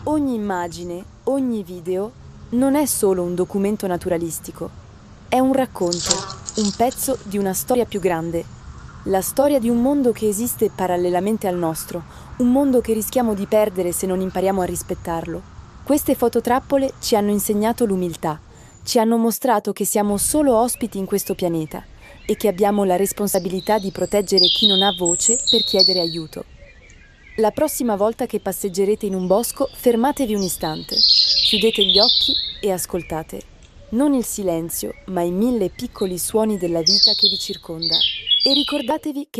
Ogni immagine, ogni video non è solo un documento naturalistico, è un racconto, un pezzo di una storia più grande, la storia di un mondo che esiste parallelamente al nostro, un mondo che rischiamo di perdere se non impariamo a rispettarlo. Queste fototrappole ci hanno insegnato l'umiltà, ci hanno mostrato che siamo solo ospiti in questo pianeta e che abbiamo la responsabilità di proteggere chi non ha voce per chiedere aiuto. La prossima volta che passeggerete in un bosco, fermatevi un istante, chiudete gli occhi e ascoltate. Non il silenzio, ma i mille piccoli suoni della vita che vi circonda. E ricordatevi che